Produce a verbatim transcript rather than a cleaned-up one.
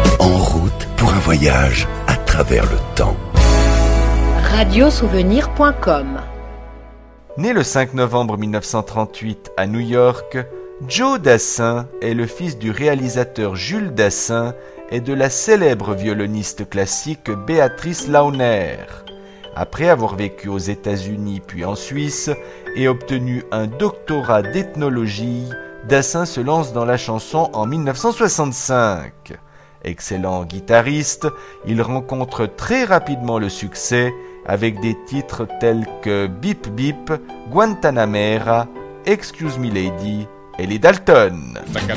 En route pour un voyage à travers le temps. radio souvenir point com. Né le cinq novembre mille neuf cent trente-huit à New York, Joe Dassin est le fils du réalisateur Jules Dassin et de la célèbre violoniste classique Béatrice Launer. Après avoir vécu aux États-Unis puis en Suisse et obtenu un doctorat d'ethnologie, Dassin se lance dans la chanson en mille neuf cent soixante-cinq. Excellent guitariste, il rencontre très rapidement le succès avec des titres tels que Bip Bip, Guantanamera, Excuse Me Lady et les Dalton. Saca